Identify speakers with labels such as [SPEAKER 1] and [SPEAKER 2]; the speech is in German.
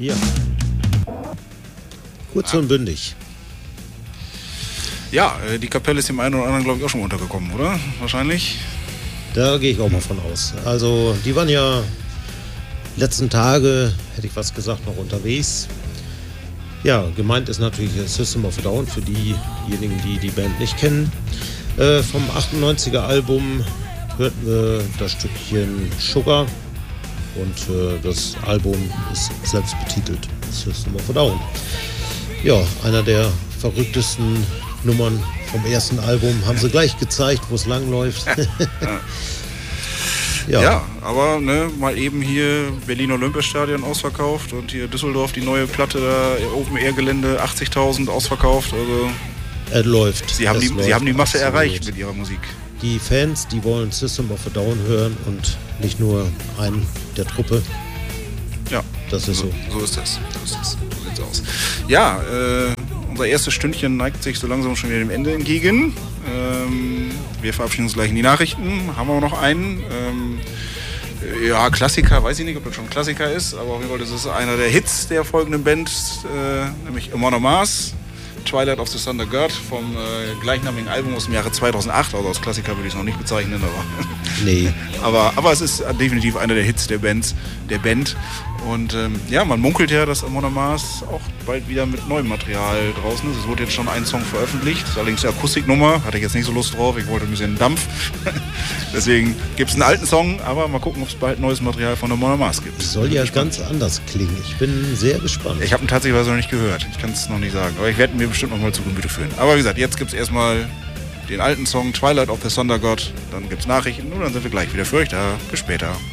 [SPEAKER 1] Ja. Kurz und bündig.
[SPEAKER 2] Ja, die Kapelle ist dem einen oder anderen, glaube ich, auch schon mal untergekommen, oder? Wahrscheinlich.
[SPEAKER 1] Da gehe ich auch mal von aus. Also, die waren ja letzten Tage, hätte ich was gesagt, noch unterwegs. Ja, gemeint ist natürlich System of a Down für diejenigen, die die Band nicht kennen. Vom 98er Album hörten wir das Stückchen Sugar und das Album ist selbst betitelt System of a Down. Ja, einer der verrücktesten Nummern vom ersten Album haben sie gleich gezeigt, wo es langläuft.
[SPEAKER 2] Ja, aber ne, mal eben hier Berlin Olympiastadion ausverkauft und hier Düsseldorf die neue Platte da, Open-Air-Gelände 80.000 ausverkauft. Also
[SPEAKER 1] es läuft.
[SPEAKER 2] Sie haben die Masse
[SPEAKER 1] absolut
[SPEAKER 2] erreicht mit ihrer Musik.
[SPEAKER 1] Die Fans, die wollen System of a Down hören und nicht nur einen der Truppe.
[SPEAKER 2] Ja,
[SPEAKER 1] das ist so.
[SPEAKER 2] So ist das. So sieht's aus. Ja, unser erstes Stündchen neigt sich so langsam schon wieder dem Ende entgegen. Wir verabschieden uns gleich in die Nachrichten. Haben wir noch einen. Ja, Klassiker, weiß ich nicht, ob das schon ein Klassiker ist, aber auf jeden Fall, das ist einer der Hits der folgenden Band, nämlich Amon Amarth, Twilight of the Thunder God vom gleichnamigen Album aus dem Jahre 2008. Also als Klassiker würde ich es noch nicht bezeichnen, aber
[SPEAKER 1] nee.
[SPEAKER 2] aber es ist definitiv einer der Hits der Band. Und ja, man munkelt ja, dass Amon Amarth auch bald wieder mit neuem Material draußen ist. Es wurde jetzt schon ein Song veröffentlicht, das ist allerdings eine Akustiknummer, hatte ich jetzt nicht so Lust drauf, ich wollte ein bisschen Dampf. Deswegen gibt es einen alten Song, aber mal gucken, ob es bald neues Material von Amon Amarth gibt.
[SPEAKER 1] Soll ja ganz anders klingen, ich bin sehr gespannt.
[SPEAKER 2] Ich habe ihn tatsächlich noch nicht gehört, ich kann es noch nicht sagen, aber ich werde ihn mir bestimmt noch mal zu Gemüte führen. Aber wie gesagt, jetzt gibt es erstmal den alten Song Twilight of the Thunder God, dann gibt es Nachrichten und dann sind wir gleich wieder für euch da. Bis später.